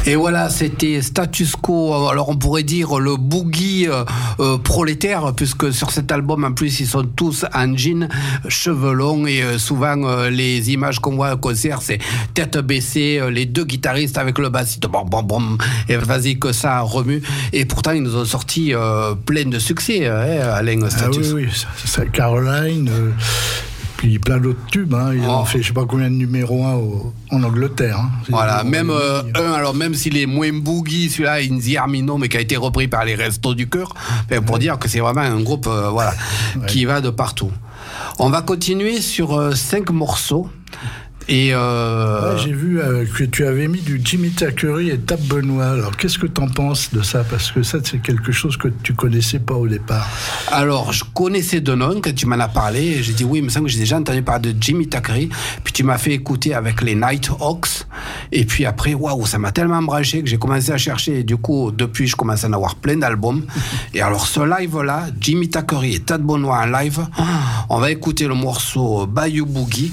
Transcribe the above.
Et voilà, c'était Status Quo. Alors on pourrait dire le boogie prolétaire, puisque sur cet album en plus ils sont tous en jean, cheveux longs, et souvent les images qu'on voit au concert c'est tête baissée, les deux guitaristes avec le bassiste, bon, et vas-y que ça remue. Et pourtant ils nous ont sorti plein de succès, Alain Status. Oui, c'est Caroline. Puis plein d'autres tubes, ils ont fait je sais pas combien de numéros 1 en Angleterre. Voilà, même alors même s'il est moins boogie, celui-là, In the Army, mais qui a été repris par les Restos du Cœur, pour dire que c'est vraiment un groupe qui va de partout. On va continuer sur 5 morceaux. Et j'ai vu que tu avais mis du Jimmy Thackeray et Tab Benoît. Alors, qu'est-ce que tu en penses de ça ? Parce que ça, c'est quelque chose que tu connaissais pas au départ. Alors, je connaissais de nom quand tu m'en as parlé. Et j'ai dit oui, il me semble que j'ai déjà entendu parler de Jimmy Thackeray. Puis tu m'as fait écouter avec les Nighthawks. Et puis après, waouh, ça m'a tellement branché que j'ai commencé à chercher. Et du coup, depuis, je commence à en avoir plein d'albums. Et alors, ce live-là, Jimmy Thackeray et Tab Benoît en live, on va écouter le morceau Bayou Boogie.